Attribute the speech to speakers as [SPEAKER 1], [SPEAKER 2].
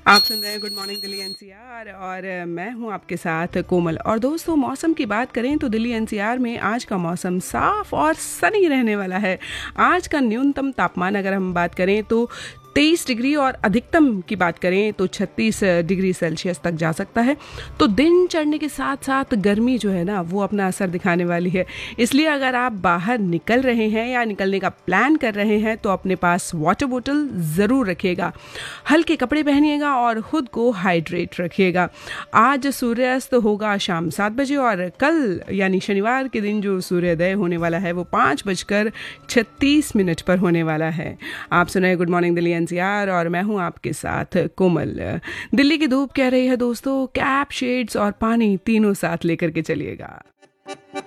[SPEAKER 1] आप सुन रहे हैं गुड मॉर्निंग दिल्ली एनसीआर और मैं हूं आपके साथ कोमल। और दोस्तों, मौसम की बात करें तो दिल्ली एनसीआर में आज का मौसम साफ और सनी रहने वाला है। आज का न्यूनतम तापमान अगर हम बात करें तो 23 डिग्री और अधिकतम की बात करें तो 36 डिग्री सेल्सियस तक जा सकता है। तो दिन चढ़ने के साथ साथ गर्मी जो है ना वो अपना असर दिखाने वाली है। इसलिए अगर आप बाहर निकल रहे हैं या निकलने का प्लान कर रहे हैं तो अपने पास वाटर बोतल ज़रूर रखिएगा, हल्के कपड़े पहनिएगा और खुद को हाइड्रेट रखिएगा। आज सूर्यास्त होगा शाम 7 बजे और कल यानी शनिवार के दिन जो सूर्योदय होने वाला है वो 5:36 पर होने वाला है। आप सुनाए गुड मॉर्निंग दिल्ली एनसीआर और मैं हूं आपके साथ कोमल। दिल्ली की धूप कह रही है दोस्तों, कैप, शेड्स और पानी तीनों साथ लेकर के चलिएगा।